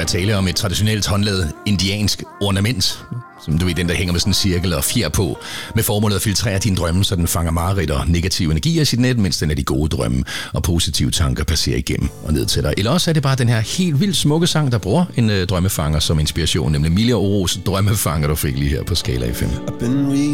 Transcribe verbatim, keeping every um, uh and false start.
tale om et traditionelt håndlavet indiansk ornament, som du ved, den der hænger med sådan en cirkel og fjer på, med formålet at filtrere dine drømme, så den fanger mareridt og negative energier i sit net, mens den er de gode drømme og positive tanker passerer igennem og ned til dig. Eller også er det bare den her helt vildt smukke sang, der bruger en øh, drømmefanger som inspiration, nemlig Emilia Oros Drømmefanger, du fik lige her på Skala F M.